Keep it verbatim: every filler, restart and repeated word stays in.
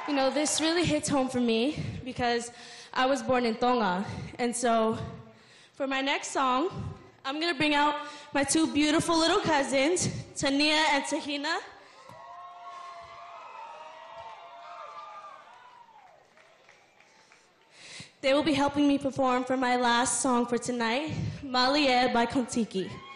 You know, this really hits home for me because I was born in Tonga. And so for my next song, I'm going to bring out my two beautiful little cousins, Tania and Tahina. They will be helping me perform for my last song for tonight, Malie by Kontiki.